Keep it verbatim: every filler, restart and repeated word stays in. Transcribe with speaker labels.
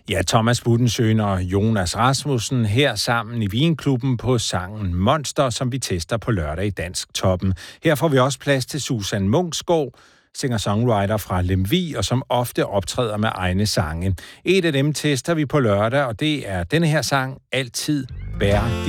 Speaker 1: Ja, Thomas Buttensøen og Jonas Rasmussen her sammen i Vinklubben på sangen Monster, som vi tester på lørdag i Dansk Toppen. Her får vi også plads til Susan Munksgaard, singer-songwriter fra Lemvig, og som ofte optræder med egne sange. Et af dem tester vi på lørdag, og det er denne her sang, Altid bære